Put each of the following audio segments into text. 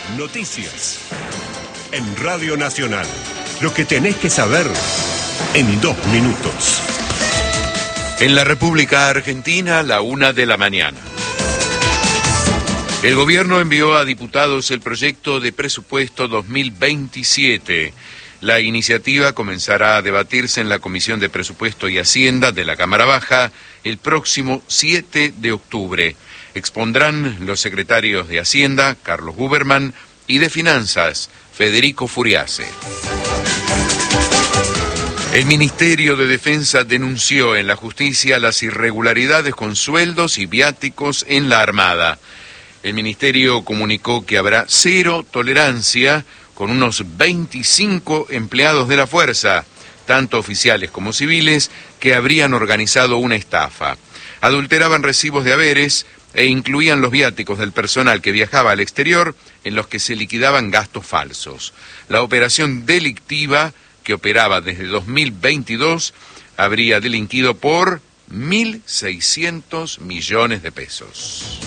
Noticias. En Radio Nacional. Lo que tenés que saber en 2 minutos. En la República Argentina, 1:00 a.m. El gobierno envió a diputados el proyecto de presupuesto 2027. La iniciativa comenzará a debatirse en la Comisión de Presupuesto y Hacienda de la Cámara Baja el próximo 7 de octubre. Expondrán los secretarios de Hacienda, Carlos Huberman, y de Finanzas, Federico Furiase. El Ministerio de Defensa denunció en la justicia las irregularidades con sueldos y viáticos en la Armada. El Ministerio comunicó que habrá 0 tolerancia con unos 25 empleados de la fuerza, tanto oficiales como civiles, que habrían organizado una estafa. Adulteraban recibos de haberes e incluían los viáticos del personal que viajaba al exterior en los que se liquidaban gastos falsos. La operación delictiva, que operaba desde 2022, habría delinquido por 1.600 millones de pesos.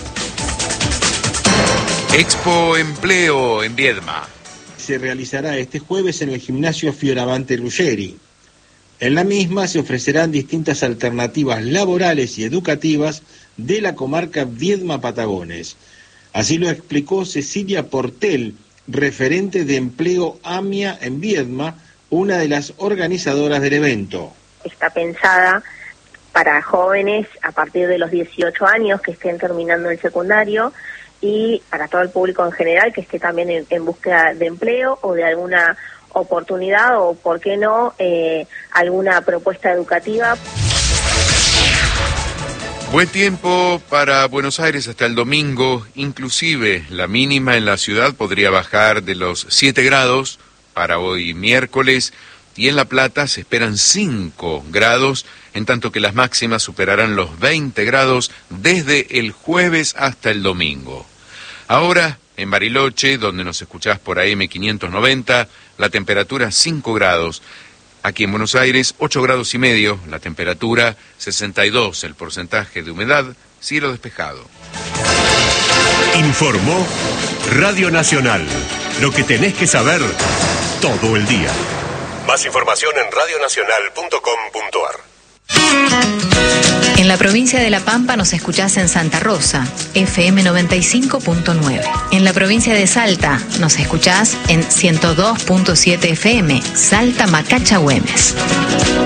Expo Empleo en Viedma. Se realizará este jueves en el gimnasio Fioravante Ruggeri. En la misma se ofrecerán distintas alternativas laborales y educativas de la comarca Viedma-Patagones. Así lo explicó Cecilia Portel, referente de empleo AMIA en Viedma, una de las organizadoras del evento. Está pensada para jóvenes a partir de los 18 años que estén terminando el secundario y para todo el público en general que esté también en búsqueda de empleo o de alguna oportunidad o, por qué no, alguna propuesta educativa. Buen tiempo para Buenos Aires hasta el domingo, inclusive la mínima en la ciudad podría bajar de los 7 grados para hoy miércoles, y en La Plata se esperan 5 grados, en tanto que las máximas superarán los 20 grados desde el jueves hasta el domingo. Ahora, en Bariloche, donde nos escuchás por AM590, la temperatura 5 grados. Aquí en Buenos Aires, 8 grados y medio, la temperatura 62, el porcentaje de humedad, cielo despejado. Informó Radio Nacional. Lo que tenés que saber todo el día. Más información en radionacional.com.ar. En la provincia de La Pampa nos escuchás en Santa Rosa, FM 95.9. En la provincia de Salta nos escuchás en 102.7 FM, Salta Macacha Güemes.